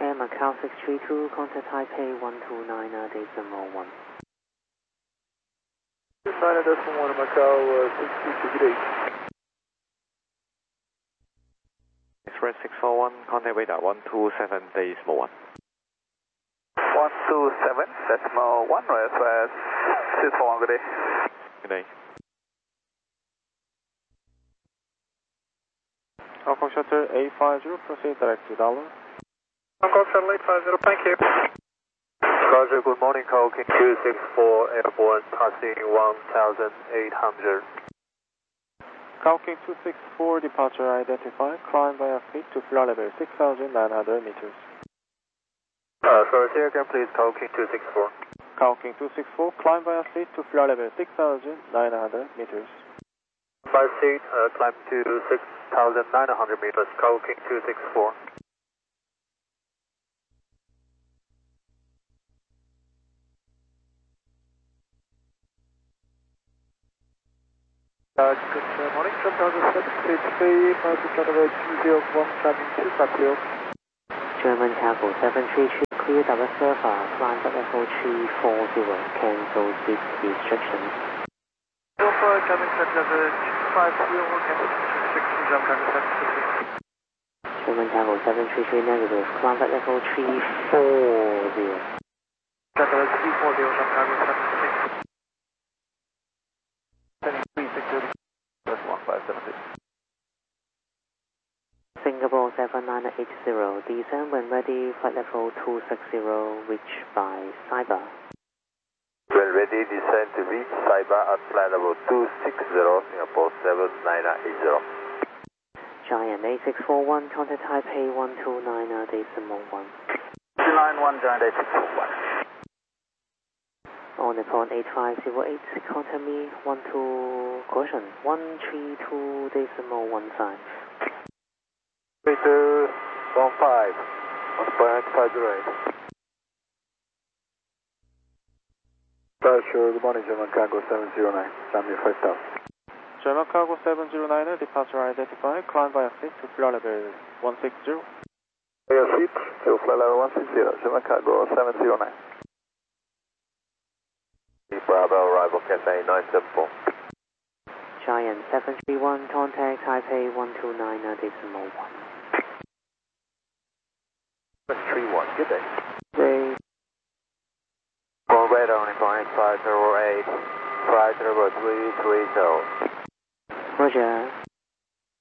Air Macau 632, contact Taipei 129.1. 9.1 Macau 632, good day. Express 641, contact radar 127.1. 127.1, Express 641, good day. Good day. Hong Kong Shuttle 850, proceed direct to Darwin. Hong Kong Shuttle 850, thank you. Roger, good morning, King 264, airborne, passing 1,800. King 264, departure identified, climb via feet to floor level 6,900 meters. Sorry, say again, please, King 264. King 264, climb via feet to floor level 6,900 meters. By seat, climb to 6,900 meters, King 264. Good morning, 7,763, Magic Runway 201, climbing 250. German Cargo 733, clear direct server, climb level 340, cancel speed restrictions. Alpha, cabin set level 250, cancel 260, jump level 750. German Cargo 733, negative, climb level 340. Level 340, jump level 750. Sending 3630, that's 1576. Singapore 7980, descend when ready, flight level 260, reach by Cyber. When ready, descend to reach Cyber at flight level 260, Singapore 7980. Giant 8641, contact Taipei 129.1. 291, Giant 8641. On the point 8508, contact me 132.15. 3215, on point 508. Sure, good morning, German Cargo 709, stand me first up. German Cargo 709, departure identified, climb via feet to floor level 160. Your seat to flight level 160, German Cargo 709. Bravo, arrival Cathay 974. Giant 731, contact Taipei 129.1. 731, good day. Day. For radar only point 508, flight level 330. Roger.